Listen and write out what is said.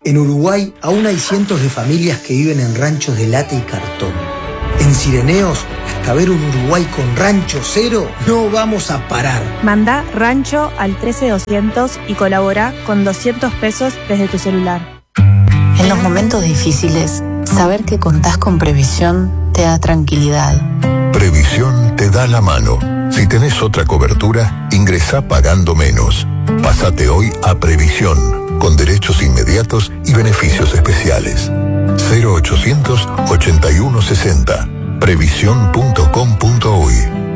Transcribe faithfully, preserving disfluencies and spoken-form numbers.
En Uruguay aún hay cientos de familias que viven en ranchos de lata y cartón. En Cireneos, hasta ver un Uruguay con rancho cero, no vamos a parar. Mandá rancho al trece doscientos y colabora con doscientos pesos desde tu celular. En los momentos difíciles, saber que contás con Previsión te da tranquilidad. Previsión te da la mano. Si tenés otra cobertura, ingresá pagando menos. Pásate hoy a Previsión, con derechos inmediatos y beneficios especiales. cero ochocientos ochenta y uno sesenta. Previsión punto com punto uy.